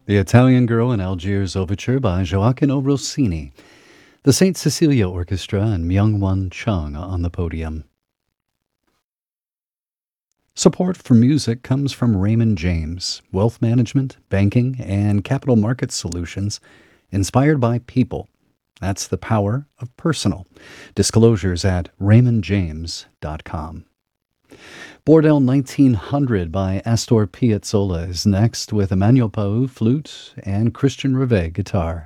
The Italian Girl in Algiers Overture by Gioacchino Rossini. The St. Cecilia Orchestra and Myung-Won Chung on the podium. Support for music comes from Raymond James, wealth management, banking, and capital market solutions inspired by people. That's the power of personal. Disclosures at raymondjames.com. Bordel 1900 by Astor Piazzolla is next with Emmanuel Pau flute and Christian Revet guitar.